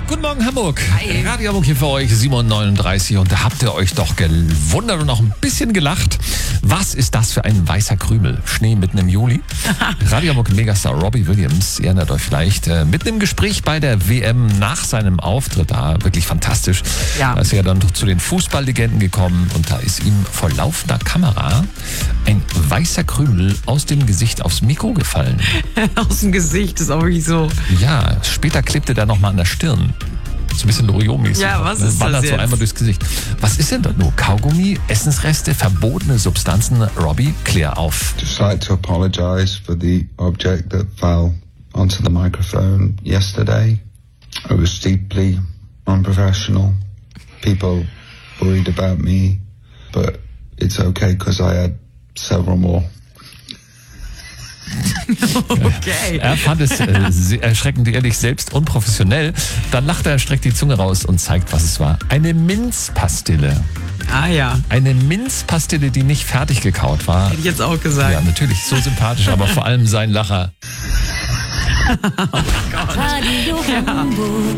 Guten Morgen, Hamburg. Hi. Radio Hamburg hier für euch, 7:39 und da habt ihr euch doch gewundert und auch ein bisschen gelacht. Was ist das für ein weißer Krümel? Schnee mitten im Juli? Radio Hamburg Megastar Robbie Williams, ihr erinnert euch vielleicht, mitten im Gespräch bei der WM nach seinem Auftritt, wirklich fantastisch. Ja. Da ist er dann zu den Fußballlegenden gekommen und da ist ihm vor laufender Kamera ein weißer Krümel aus dem Gesicht aufs Mikro gefallen. Aus dem Gesicht ist auch wirklich so. Ja, später klebte der nochmal an der Stirn. So ein bisschen Loriot-mäßig. Ja, was ist das wandert so jetzt? einmal durchs Gesicht. Was ist denn das nur? Kaugummi, Essensreste, verbotene Substanzen? Robbie, klär auf. Just like to apologise for the object that fell onto the microphone yesterday. It was deeply unprofessional. People worried about me, but it's okay because I had several more. Okay. Er fand es erschreckend ehrlich, selbst unprofessionell. Dann lacht er, streckt die Zunge raus und zeigt, was es war. Eine Minzpastille. Ah ja, Eine Minzpastille, die nicht fertig gekaut war. hätte ich jetzt auch gesagt. Ja, natürlich, so sympathisch, aber vor allem sein Lacher. Radio Hamburg.